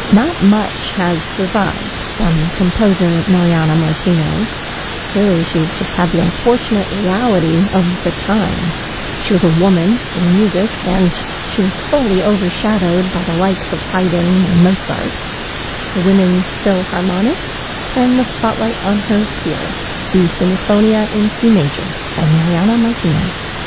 Not much has survived from composer Mariana Martinez. Clearly, she just had the unfortunate reality of the time. She was a woman in music, and she was fully overshadowed by the likes of Haydn and Mozart. The Women's Philharmonic, and the spotlight on her here, the Sinfonia in C major by Mariana Martinez.